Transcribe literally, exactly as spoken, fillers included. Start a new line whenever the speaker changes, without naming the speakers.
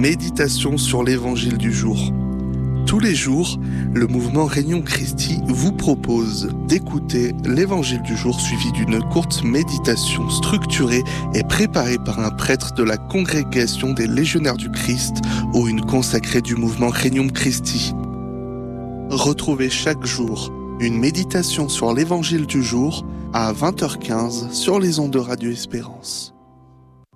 méditation sur l'évangile du jour. Tous les jours, le mouvement Regnum Christi vous propose d'écouter l'évangile du jour suivi d'une courte méditation structurée et préparée par un prêtre de la congrégation des légionnaires du Christ ou une consacrée du mouvement Regnum Christi. Retrouvez chaque jour une méditation sur l'évangile du jour à vingt heures quinze sur les ondes de Radio Espérance.